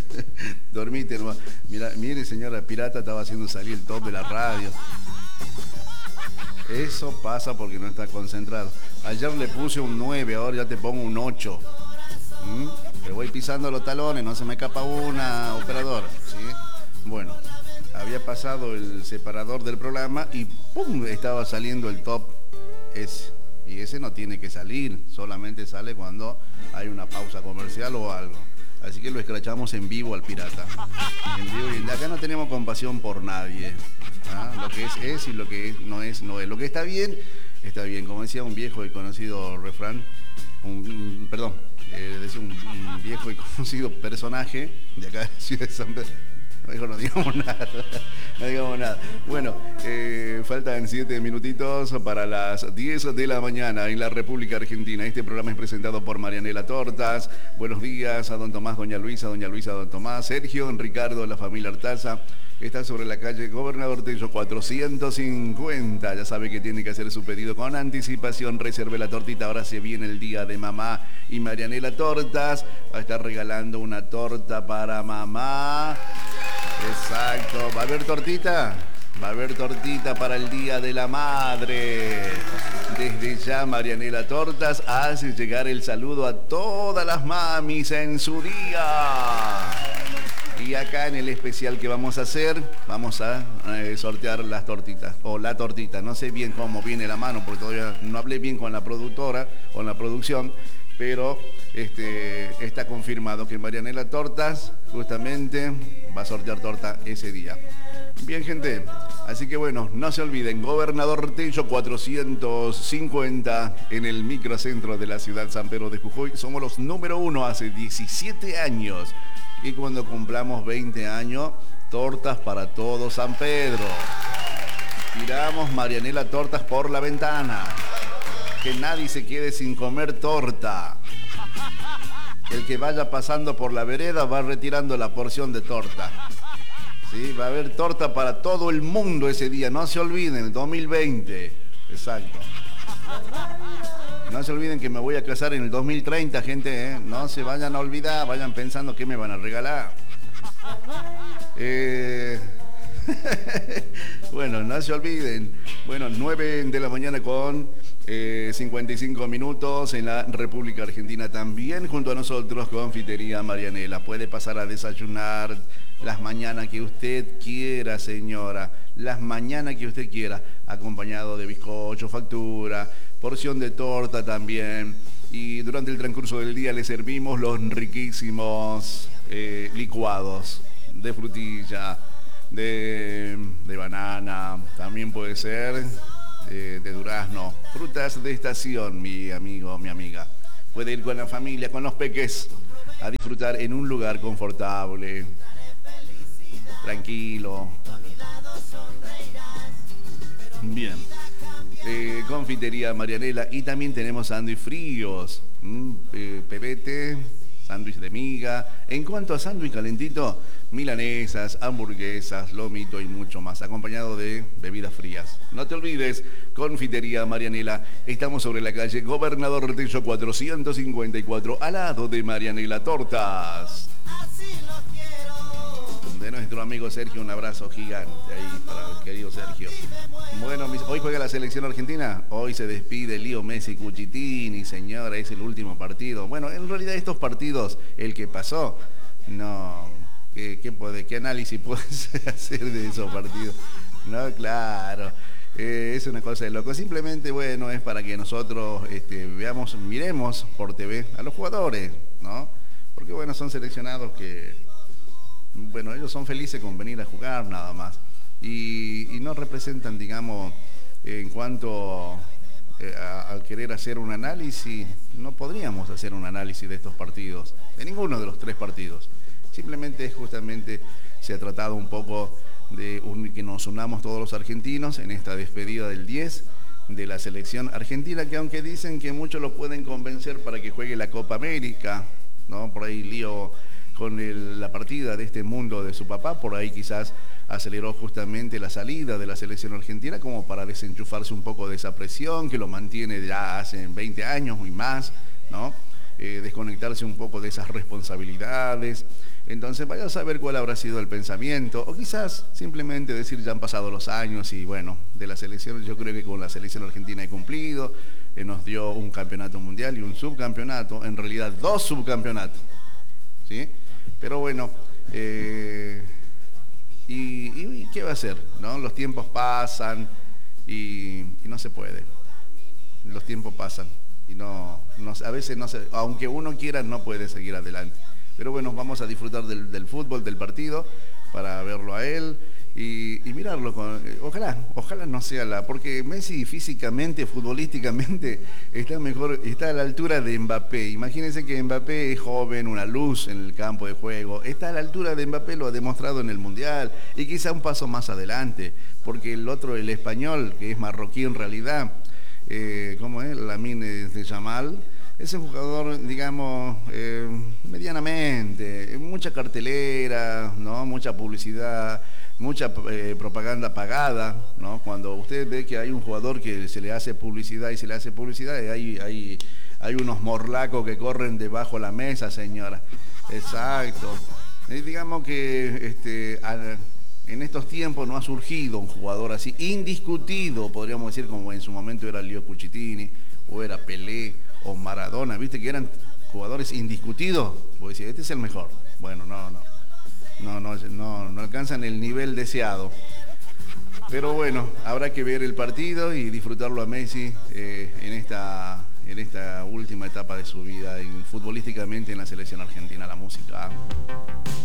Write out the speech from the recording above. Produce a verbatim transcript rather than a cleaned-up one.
Dormite, hermano. Mira, mire, señora Pirata, estaba haciendo salir el top de la radio. Eso pasa porque no está concentrado. Ayer le puse un nueve, ahora ya te pongo un ocho. ¿Mm? Te voy pisando los talones, no se me escapa una, operador. ¿Sí? Bueno, había pasado el separador del programa y ¡pum! Estaba saliendo el top ese. Y ese no tiene que salir, solamente sale cuando hay una pausa comercial o algo. Así que lo escrachamos en vivo al pirata. En vivo, y acá no tenemos compasión por nadie. ¿Ah? Lo que es, es, y lo que es, no es, no es. Lo que está bien, está bien. Como decía un viejo y conocido refrán, un, un, perdón, eh, decía un, un viejo y conocido personaje de acá de la ciudad de San Pedro. Mejor no digamos nada, no digamos nada. Bueno, eh, faltan siete minutitos para las diez de la mañana en la República Argentina. Este programa es presentado por Marianela Tortas. Buenos días a don Tomás, doña Luisa, doña Luisa, don Tomás, Sergio, Ricardo, la familia Artaza. Está sobre la calle Gobernador Tello cuatrocientos cincuenta. Ya sabe que tiene que hacer su pedido con anticipación. Reserve la tortita. Ahora se viene el día de mamá. Y Marianela Tortas va a estar regalando una torta para mamá. Exacto. ¿Va a haber tortita? Va a haber tortita para el Día de la Madre. Desde ya Marianela Tortas hace llegar el saludo a todas las mamis en su día. Y acá en el especial que vamos a hacer, vamos a eh, sortear las tortitas, o la tortita. No sé bien cómo viene la mano, porque todavía no hablé bien con la productora, con la producción, pero este, está confirmado que Marianela Tortas justamente va a sortear torta ese día. Bien, gente, así que bueno, no se olviden, Gobernador Tello cuatrocientos cincuenta en el microcentro de la ciudad San Pedro de Jujuy. Somos los número uno hace diecisiete años. Y cuando cumplamos veinte años, tortas para todo San Pedro. Tiramos Marianela Tortas por la ventana. Que nadie se quede sin comer torta. El que vaya pasando por la vereda va retirando la porción de torta. ¿Sí? Va a haber torta para todo el mundo ese día. No se olviden, dos mil veinte. Exacto. No se olviden que me voy a casar en el dos mil treinta, gente, ¿eh? No se vayan a olvidar, vayan pensando qué me van a regalar. Eh... bueno, no se olviden. Bueno, nueve de la mañana con eh, cincuenta y cinco minutos en la República Argentina. También junto a nosotros, Confitería Marianela. Puede pasar a desayunar las mañanas que usted quiera, señora. Las mañanas que usted quiera. Acompañado de bizcocho, factura, porción de torta también. Y durante el transcurso del día le servimos los riquísimos eh, licuados de frutilla, de, de banana, también puede ser de, de durazno. Frutas de estación, mi amigo, mi amiga. Puede ir con la familia, con los peques, a disfrutar en un lugar confortable, tranquilo. Bien. Eh, confitería Marianela. Y también tenemos sándwich fríos, mm, eh, pebete, sándwich de miga. En cuanto a sándwich calentito, milanesas, hamburguesas, lomito y mucho más, acompañado de bebidas frías. No te olvides, Confitería Marianela. Estamos sobre la calle Gobernador Tello cuatrocientos cincuenta y cuatro, al lado de Marianela Tortas. De nuestro amigo Sergio, un abrazo gigante ahí para el querido Sergio. Bueno, hoy juega la selección argentina, hoy se despide Lío Messi Cuchitini, señora, es el último partido. Bueno, en realidad estos partidos, el que pasó, no, ¿qué, qué, puede, qué análisis puedes hacer de esos partidos? No, claro, eh, es una cosa de loco. Simplemente, bueno, es para que nosotros este, veamos, miremos por T V a los jugadores, ¿no? Porque, bueno, son seleccionados que... Bueno, ellos son felices con venir a jugar nada más y, y no representan, digamos, en cuanto eh, a, al querer hacer un análisis, no podríamos hacer un análisis de estos partidos, de ninguno de los tres partidos. Simplemente, justamente, se ha tratado un poco de un, que nos unamos todos los argentinos en esta despedida del diez de la selección argentina, que aunque dicen que muchos lo pueden convencer para que juegue la Copa América, ¿no? Por ahí Lío... con el, la partida de este mundo de su papá, por ahí quizás aceleró justamente la salida de la selección argentina como para desenchufarse un poco de esa presión que lo mantiene ya hace veinte años y más, ¿no? eh, desconectarse un poco de esas responsabilidades. Entonces vaya a saber cuál habrá sido el pensamiento, o quizás simplemente decir ya han pasado los años y bueno, de la selección, yo creo que con la selección argentina he cumplido, eh, nos dio un campeonato mundial y un subcampeonato, en realidad dos subcampeonatos, ¿sí? Pero bueno, eh, y, y, y ¿qué va a hacer? ¿No? Los tiempos pasan y, y no se puede, los tiempos pasan y no, no, a veces no se, aunque uno quiera no puede seguir adelante. Pero bueno, vamos a disfrutar del, del fútbol, del partido, para verlo a él y, y mirarlo. Con, ojalá, ojalá no sea la... Porque Messi físicamente, futbolísticamente, está mejor, está a la altura de Mbappé. Imagínense que Mbappé es joven, una luz en el campo de juego. Está a la altura de Mbappé, lo ha demostrado en el Mundial. Y quizá un paso más adelante, porque el otro, el español, que es marroquí en realidad, eh, ¿cómo es? Lamine Yamal. Es un jugador, digamos, eh, medianamente, mucha cartelera, ¿no? Mucha publicidad, mucha eh, propaganda pagada, ¿no? Cuando usted ve que hay un jugador que se le hace publicidad y se le hace publicidad, hay, hay, hay unos morlacos que corren debajo de la mesa, señora. Exacto. Y digamos que este, al, en estos tiempos no ha surgido un jugador así, indiscutido, podríamos decir, como en su momento era Leo Cucitini, o era Pelé, o Maradona, viste que eran jugadores indiscutidos, vos decís, este es el mejor. Bueno, no, no, no, no, no, no alcanzan el nivel deseado. Pero bueno, habrá que ver el partido y disfrutarlo a Messi eh, en esta, en esta última etapa de su vida, en, futbolísticamente en la selección argentina, la música.